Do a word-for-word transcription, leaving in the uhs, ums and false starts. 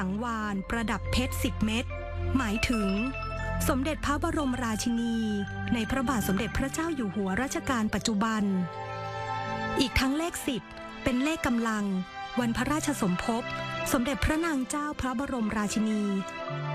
สังวาลประดับเพชรสิบเม็ดหมายถึงสมเด็จพระบรมราชินีในพระบาทสมเด็จพระเจ้าอยู่หัวรัชกาลปัจจุบันอีกทั้งเลขสิบเป็นเลขกำลังวันพระราชสมภพสมเด็จพระนางเจ้าพระบรมราชินี